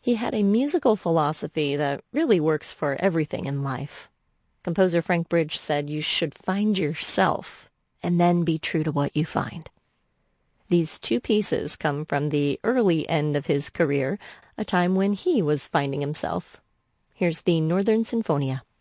He had a musical philosophy that really works for everything in life. Composer Frank Bridge said you should find yourself and then be true to what you find. These two pieces come from the early end of his career, a time when he was finding himself. Here's the Northern Sinfonia.